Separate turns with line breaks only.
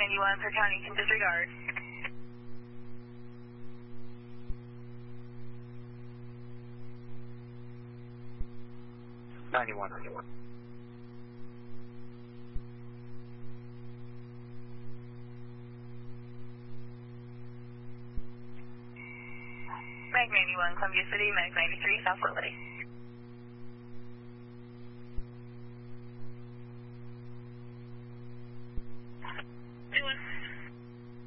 91 per county can disregard. Mag 91, Columbia City, Mag 93, South Fort Lee.